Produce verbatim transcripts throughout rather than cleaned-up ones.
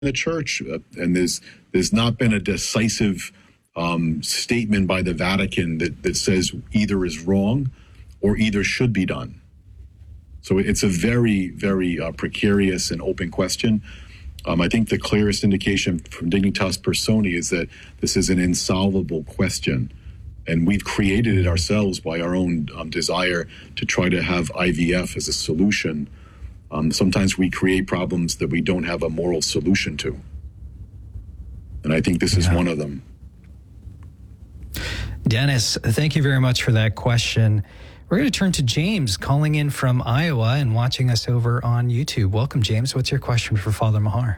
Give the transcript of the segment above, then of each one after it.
the church, uh, and there's there's not been a decisive um, statement by the Vatican that, that says either is wrong or either should be done. So it's a very, very uh, precarious and open question. Um, I think the clearest indication from Dignitas Personae is that this is an insolvable question, and we've created it ourselves by our own um, desire to try to have I V F as a solution. Um, sometimes we create problems that we don't have a moral solution to. And I think this is yeah. one of them. Dennis, thank you very much for that question. We're going to turn to James, calling in from Iowa and watching us over on YouTube. Welcome, James. What's your question for Father Mahar?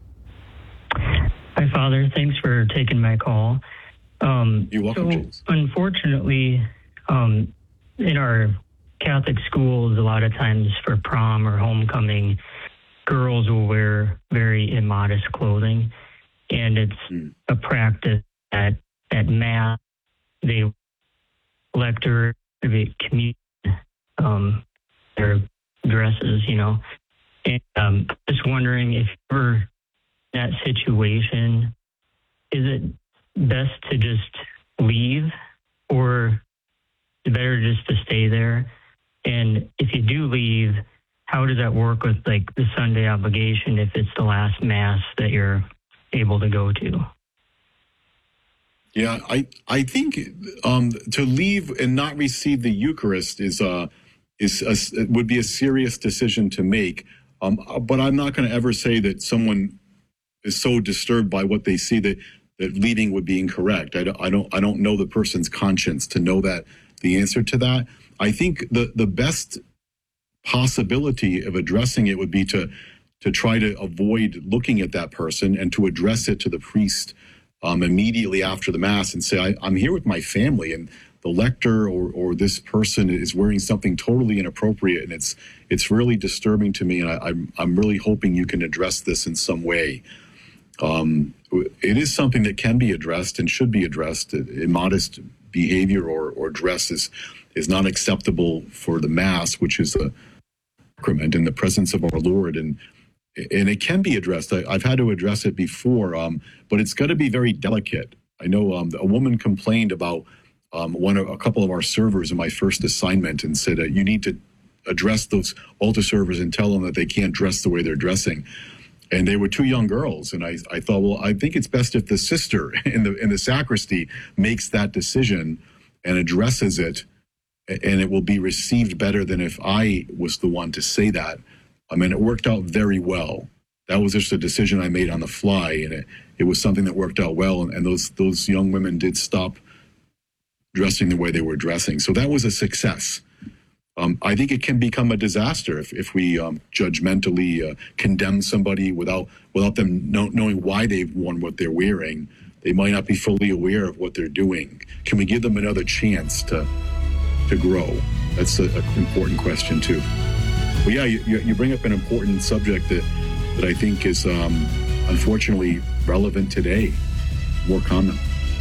Hi, Father. Thanks for taking my call. Um, You're welcome, so, James. Unfortunately, um, in our Catholic schools, a lot of times for prom or homecoming, girls will wear very immodest clothing. And it's mm. a practice at, at Mass, they lecture, they commute um, their dresses, you know. And um, just wondering if you're in that situation, is it best to just leave or better just to stay there? And if you do leave, how does that work with like the Sunday obligation if it's the last Mass that you're able to go to? Yeah, I I think um, to leave and not receive the Eucharist is uh is a, would be a serious decision to make. Um, but I'm not going to ever say that someone is so disturbed by what they see that that leaving would be incorrect. I don't I don't I don't know the person's conscience to know that the answer to that. I think the the best possibility of addressing it would be to to try to avoid looking at that person and to address it to the priest um, immediately after the Mass and say, I, I'm here with my family, and the lector or or this person is wearing something totally inappropriate, and it's it's really disturbing to me, and I, I'm I'm really hoping you can address this in some way. Um, it is something that can be addressed and should be addressed. Immodest behavior or, or dress is, is not acceptable for the Mass, which is a sacrament in the presence of our Lord. And and it can be addressed. I, I've had to address it before, um, but it's got to be very delicate. I know um, a woman complained about um, one of, a couple of our servers in my first assignment and said, uh, you need to address those altar servers and tell them that they can't dress the way they're dressing. And they were two young girls, and I, I thought, well, I think it's best if the sister in the in the sacristy makes that decision and addresses it, and it will be received better than if I was the one to say that. I mean, it worked out very well. That was just a decision I made on the fly, and it, it was something that worked out well, and, and those those young women did stop dressing the way they were dressing. So that was a success. Um, I think it can become a disaster if, if we um, judgmentally uh, condemn somebody without without them know, knowing why they've worn what they're wearing. They might not be fully aware of what they're doing. Can we give them another chance to to grow? That's an important question too. But yeah, you, you bring up an important subject that, that I think is um, unfortunately relevant today, more common.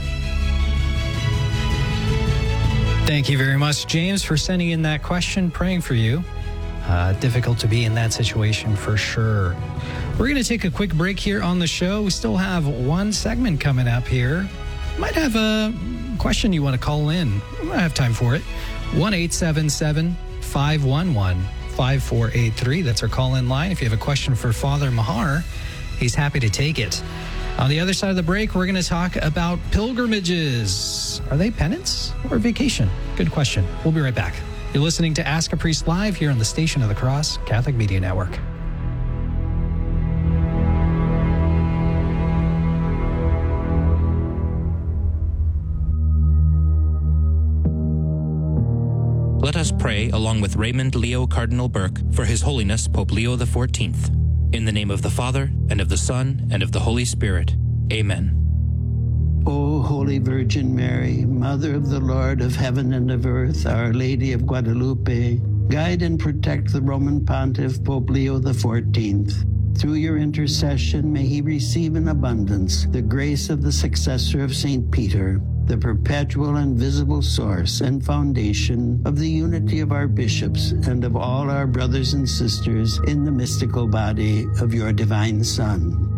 Thank you very much, James, for sending in that question, praying for you. Uh, difficult to be in that situation for sure. We're going to take a quick break here on the show. We still have one segment coming up here. Might have a question you want to call in. We might have time for it. one eight seven seven, five one one, five four eight three. That's our call-in line. If you have a question for Father Mahar, he's happy to take it. On the other side of the break, we're going to talk about pilgrimages. Are they penance or vacation? Good question. We'll be right back. You're listening to Ask a Priest Live here on the Station of the Cross Catholic Media Network. Let us pray along with Raymond Leo Cardinal Burke for His Holiness Pope Leo the fourteenth. In the name of the Father, and of the Son, and of the Holy Spirit. Amen. O Holy Virgin Mary, Mother of the Lord of heaven and of earth, Our Lady of Guadalupe, guide and protect the Roman Pontiff Pope Leo the fourteenth. Through your intercession, may he receive in abundance the grace of the successor of Saint Peter, the perpetual and visible source and foundation of the unity of our bishops and of all our brothers and sisters in the mystical body of your divine Son.